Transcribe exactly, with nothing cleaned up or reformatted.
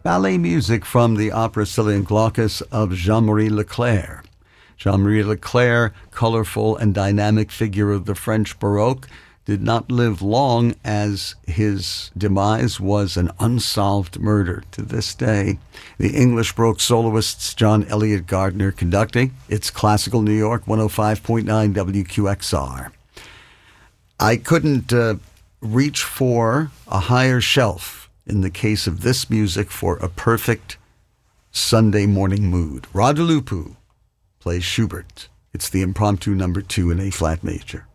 ballet music from the opera Scylla and Glaucus of Jean-Marie Leclerc. Jean-Marie Leclerc, colorful and dynamic figure of the French Baroque, did not live long, as his demise was an unsolved murder to this day. The English Baroque soloists John Elliott Gardner conducting. It's Classical New York, one oh five point nine W Q X R. I couldn't uh, reach for a higher shelf in the case of this music for a perfect Sunday morning mood. Radulescu plays Schubert. It's the impromptu number two in A-flat major.